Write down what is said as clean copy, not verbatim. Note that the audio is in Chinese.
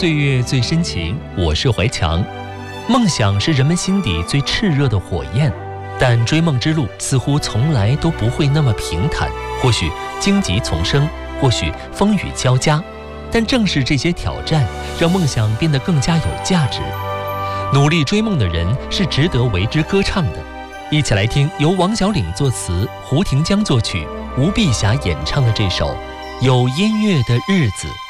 岁月最深情，我是怀强。梦想是人们心底最炽热的火焰，但追梦之路似乎从来都不会那么平坦，或许荆棘丛生，或许风雨交加，但正是这些挑战，让梦想变得更加有价值。努力追梦的人是值得为之歌唱的。一起来听由王小岭作词，胡廷江作曲，吴碧霞演唱的这首《有音乐的日子》。